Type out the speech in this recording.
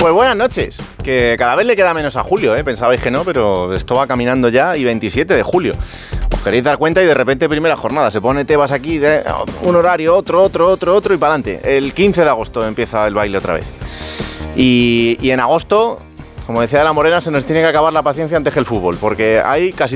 Pues buenas noches, que cada vez le queda menos a julio, ¿eh? Pensabais que no, pero esto va caminando ya y 27 de julio. Os queréis dar cuenta y de repente primera jornada, se pone Tebas aquí, de un horario, otro y para adelante. El 15 de agosto empieza el baile otra vez. Y en agosto, como decía la Morena, se nos tiene que acabar la paciencia antes que el fútbol, porque hay casi